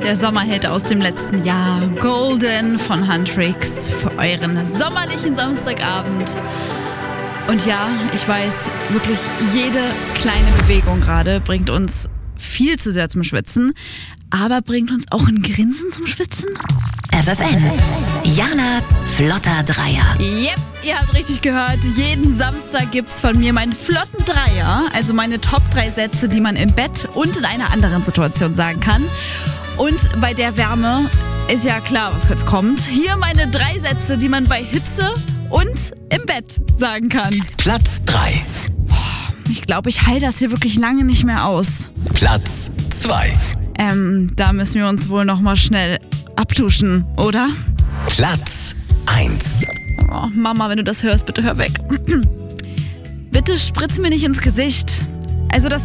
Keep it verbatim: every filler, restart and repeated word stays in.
der Sommerhit aus dem letzten Jahr, Golden von Huntrix, für euren sommerlichen Samstagabend. Und ja, ich weiß, wirklich jede kleine Bewegung gerade bringt uns viel zu sehr zum Schwitzen, aber bringt uns auch ein Grinsen zum Schwitzen? F F N, Janas flotter Dreier. Yep, ihr habt richtig gehört. Jeden Samstag gibt's von mir meinen flotten Dreier, also meine Top drei Sätze, die man im Bett und in einer anderen Situation sagen kann. Und bei der Wärme ist ja klar, was jetzt kommt. Hier meine drei Sätze, die man bei Hitze und im Bett sagen kann. Platz drei. Ich glaube, ich halte das hier wirklich lange nicht mehr aus. Platz zwei. Ähm, da müssen wir uns wohl noch mal schnell abtuschen, oder? Platz eins. Oh, Mama, wenn du das hörst, bitte hör weg. Bitte spritz mir nicht ins Gesicht. Also das